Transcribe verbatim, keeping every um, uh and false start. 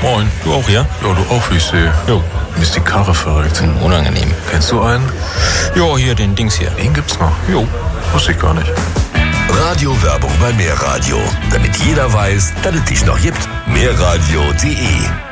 Moin. Du auch hier? Ja, du auch, wie ich sehe. Jo. Mir ist die Karre verrückt. Hm, unangenehm. Kennst du einen? Jo, hier, den Dings hier. Den gibt's noch. Jo. Wusste ich gar nicht. Radiowerbung bei Mehrradio. Damit jeder weiß, dass es dich noch gibt. Mehrradio punkt de